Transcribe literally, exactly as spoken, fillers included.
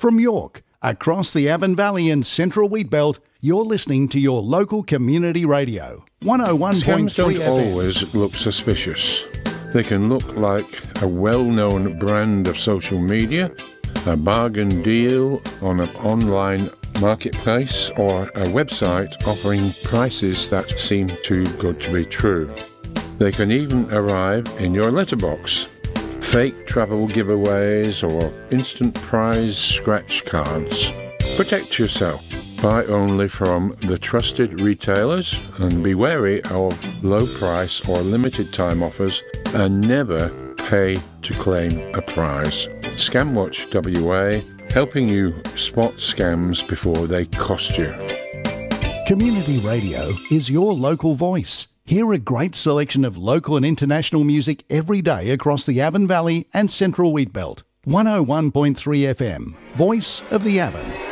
From York, across the Avon Valley and Central Wheatbelt, you're listening to your local community radio. one oh one point three Scams don't F M. always look suspicious. They can look like a well-known brand of social media, a bargain deal on an online marketplace, or a website offering prices that seem too good to be true. They can even arrive in your letterbox. Fake travel giveaways or instant prize scratch cards. Protect yourself. Buy only from the trusted retailers and be wary of low price or limited time offers, and never pay to claim a prize. Scamwatch W A, helping you spot scams before they cost you. Community radio is your local voice. Hear a great selection of local and international music every day across the Avon Valley and Central Wheatbelt. one oh one point three F M, Voice of the Avon.